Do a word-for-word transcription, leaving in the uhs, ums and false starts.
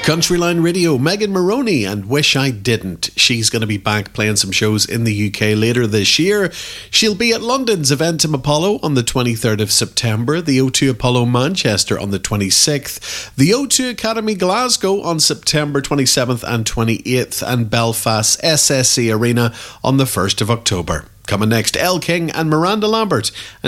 Countryline Radio, Megan Moroney and Wish I Didn't. She's going to be back playing some shows in the U K later this year. She'll be at London's Eventim Apollo on the twenty-third of September, the O two Apollo Manchester on the twenty-sixth, the O two Academy Glasgow on September twenty-seventh and twenty-eighth, and Belfast S S C Arena on the first of October. Coming next, Elle King and Miranda Lambert. And